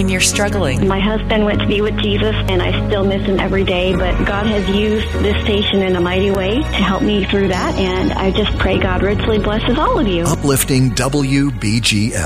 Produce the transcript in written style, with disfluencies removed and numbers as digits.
when you're struggling. My husband went to be with Jesus, and I still miss him every day, but God has used this station in a mighty way to help me through that, and I just pray God richly blesses all of you. Uplifting WBGL.